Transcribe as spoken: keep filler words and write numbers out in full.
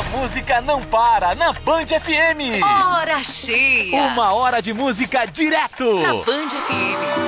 música não para na Band F M. Hora cheia. Uma hora de música direto na Band F M.